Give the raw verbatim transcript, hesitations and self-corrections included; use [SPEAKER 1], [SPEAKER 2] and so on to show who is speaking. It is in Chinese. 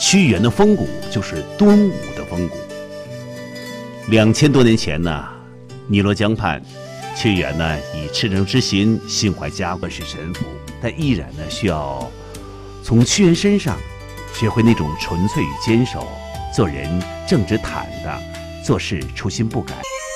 [SPEAKER 1] 屈原的风骨就是端午的风骨。两千多年前呢，汨罗江畔，屈原呢以赤诚之心，心怀家国是神父，但依然呢需要从屈原身上学会那种纯粹与坚守，做人正直坦荡，做事初心不改。